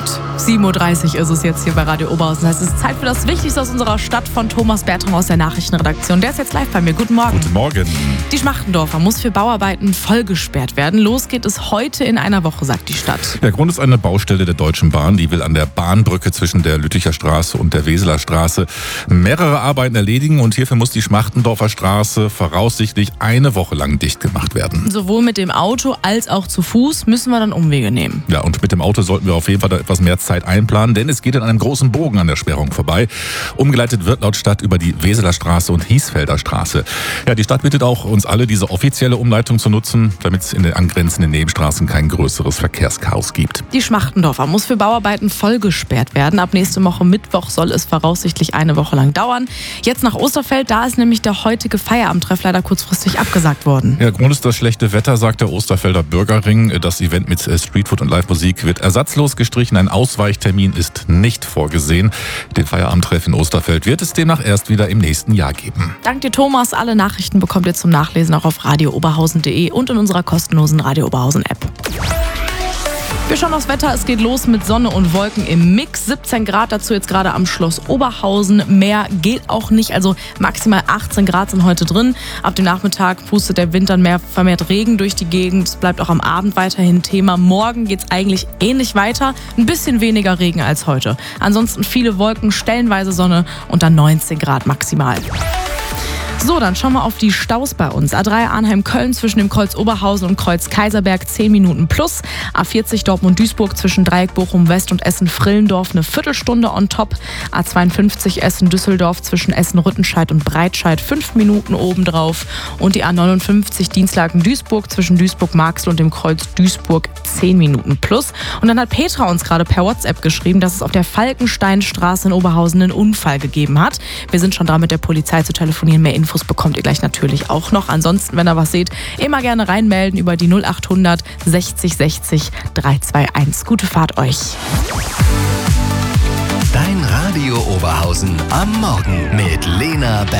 7.30 Uhr ist es jetzt hier bei Radio Oberhausen. Das heißt, es ist Zeit für das Wichtigste aus unserer Stadt von Thomas Bertram aus der Nachrichtenredaktion. Der ist jetzt live bei mir. Guten Morgen. Guten Morgen. Die Schmachtendorfer muss für Bauarbeiten vollgesperrt werden. Los geht es heute in einer Woche, sagt die Stadt. Der Grund ist eine Baustelle der Deutschen Bahn. Die will an der Bahnbrücke zwischen der Lütticher Straße und der Weseler Straße mehrere Arbeiten erledigen. Und hierfür muss die Schmachtendorfer Straße voraussichtlich eine Woche lang dicht gemacht werden. Sowohl mit dem Auto als auch zu Fuß müssen wir dann Umwege nehmen. Ja, und mit dem Auto sollten wir auf jeden Fall da etwas mehr Zeit einplanen, denn es geht in einem großen Bogen an der Sperrung vorbei. Umgeleitet wird laut Stadt über die Weseler Straße und Hiesfelder Straße. Ja, die Stadt bittet auch uns alle, diese offizielle Umleitung zu nutzen, damit es in den angrenzenden Nebenstraßen kein größeres Verkehrschaos gibt. Die Schmachtendorfer muss für Bauarbeiten vollgesperrt werden. Ab nächste Woche Mittwoch soll es voraussichtlich eine Woche lang dauern. Jetzt nach Osterfeld, da ist nämlich der heutige Feierabendtreff leider kurzfristig abgesagt worden. Ja, Grund ist das schlechte Wetter, sagt der Osterfelder Bürgerring. Das Event mit Streetfood und Live-Musik wird ersatzlos gestrichen. Ein Ausweichtermin ist nicht vorgesehen. Den Feierabendtreff in Osterfeld wird es demnach erst wieder im nächsten Jahr geben. Dank dir, Thomas. Alle Nachrichten bekommt ihr zum Nachlesen auch auf radiooberhausen.de und in unserer kostenlosen Radio Oberhausen App. Wir schauen aufs Wetter. Es geht los mit Sonne und Wolken im Mix. 17 Grad dazu jetzt gerade am Schloss Oberhausen. Mehr geht auch nicht, also maximal 18 Grad sind heute drin. Ab dem Nachmittag pustet der Wind dann vermehrt Regen durch die Gegend. Es bleibt auch am Abend weiterhin Thema. Morgen geht es eigentlich ähnlich weiter. Ein bisschen weniger Regen als heute. Ansonsten viele Wolken, stellenweise Sonne und dann 19 Grad maximal. So, dann schauen wir auf die Staus bei uns. A3 Arnheim-Köln zwischen dem Kreuz Oberhausen und Kreuz Kaiserberg 10 Minuten plus. A40 Dortmund-Duisburg zwischen Dreieck Bochum-West und Essen-Frillendorf eine Viertelstunde on top. A52 Essen-Düsseldorf zwischen Essen-Rüttenscheid und Breitscheid 5 Minuten obendrauf. Und die A59 Dienstlaken-Duisburg zwischen Duisburg-Marxloh und dem Kreuz Duisburg 10 Minuten plus. Und dann hat Petra uns gerade per WhatsApp geschrieben, dass es auf der Falkensteinstraße in Oberhausen einen Unfall gegeben hat. Wir sind schon dran, mit der Polizei zu telefonieren. Mehr Infos bekommt ihr gleich natürlich auch noch. Ansonsten, wenn ihr was seht, immer gerne reinmelden über die 0800 60 60 321. Gute Fahrt euch. Dein Radio Oberhausen am Morgen mit Lena